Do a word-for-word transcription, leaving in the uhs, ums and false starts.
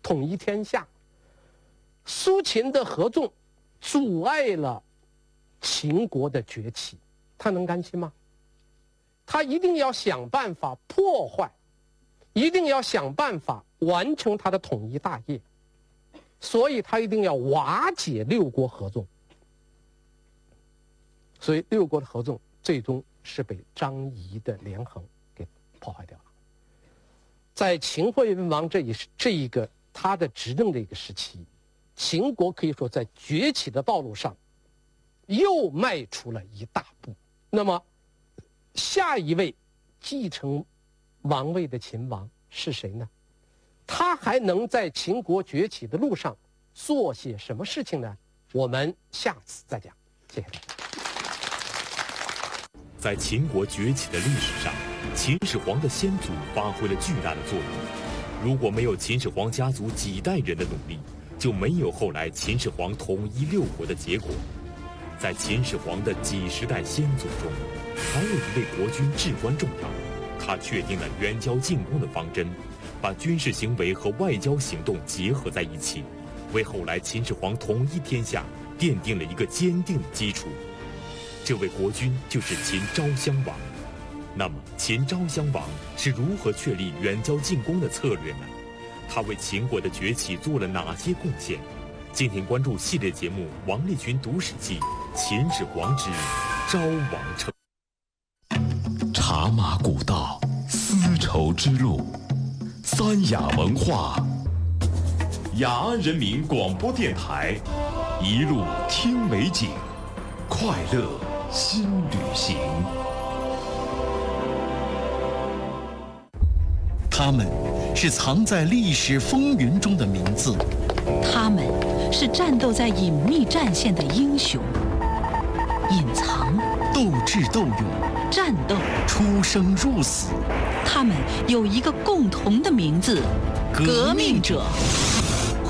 统一天下。苏秦的合纵阻碍了秦国的崛起，他能甘心吗？他一定要想办法破坏，一定要想办法完成他的统一大业，所以他一定要瓦解六国合纵。所以六国的合纵最终是被张仪的连横给破坏掉了。在秦惠文王这一这一个他的执政的一个时期，秦国可以说在崛起的道路上又迈出了一大步。那么下一位继承王位的秦王是谁呢？他还能在秦国崛起的路上做些什么事情呢？我们下次再讲。谢谢大家。 在秦国崛起的历史上，秦始皇的先祖发挥了巨大的作用。如果没有秦始皇家族几代人的努力，就没有后来秦始皇统一六国的结果。在秦始皇的几十代先祖中，还有一位国君至关重要，他确定了援交进攻的方针，把军事行为和外交行动结合在一起，为后来秦始皇统一天下奠定了一个坚定的基础。这位国君就是秦昭襄王。那么，秦昭襄王是如何确立援交进攻的策略呢？他为秦国的崛起做了哪些贡献？敬请关注系列节目《王立群读史记·秦始皇之昭王称》。 茶马古道，丝绸之路，三雅文化，雅安人民广播电台，一路听美景，快乐新旅行。 他们是藏在历史风云中的名字， 他们是战斗在隐秘战线的英雄，隐藏、 斗智斗勇、 战斗、 出生入死。 他们有一个共同的名字：革命者。